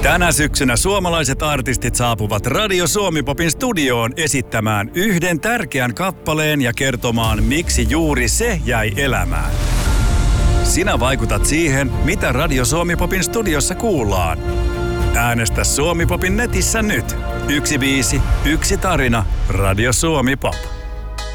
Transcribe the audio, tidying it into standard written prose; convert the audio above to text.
Tänä syksynä suomalaiset artistit saapuvat Radio Suomi-popin studioon esittämään yhden tärkeän kappaleen ja kertomaan, miksi juuri se jäi elämään. Sinä vaikutat siihen, mitä Radio Suomi-popin studiossa kuullaan. Äänestä Suomi-popin netissä nyt. 1 biisi, 1 tarina. Radio Suomi Pop.